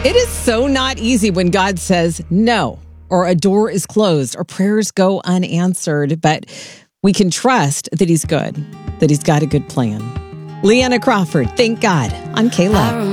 It is so not easy when God says no, or a door is closed, or prayers go unanswered, but we can trust that He's good, that He's got a good plan. Leanna Crawford, Thank God, on K-Love.